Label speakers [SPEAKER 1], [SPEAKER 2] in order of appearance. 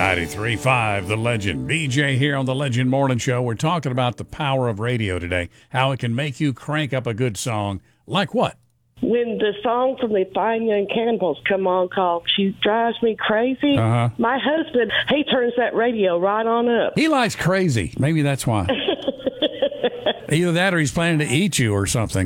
[SPEAKER 1] 93.5, The Legend. BJ here on The Legend Morning Show. We're talking about the power of radio today, how it can make you crank up a good song. Like what?
[SPEAKER 2] When the song from the Fine Young Cannibals come on called She Drives Me Crazy, my husband, he turns that radio right on up.
[SPEAKER 1] He likes crazy. Maybe that's why. Either that or he's planning to eat you or something.